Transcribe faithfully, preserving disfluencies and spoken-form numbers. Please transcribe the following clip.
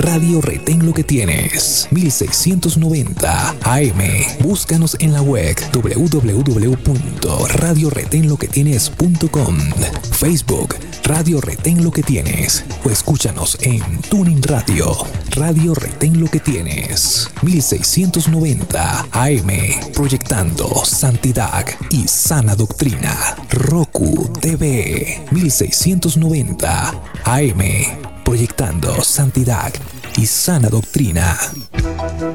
Radio Retén Lo Que Tienes, mil seiscientos noventa A M. Búscanos en la web doble u doble u doble u punto radio retén lo que tienes punto com, Facebook Radio Retén Lo Que Tienes o escúchanos en Tuning Radio. Radio Retén Lo Que Tienes, mil seiscientos noventa A M, proyectando santidad y sana doctrina. Roku T V, mil seiscientos noventa A M, proyectando santidad y sana doctrina.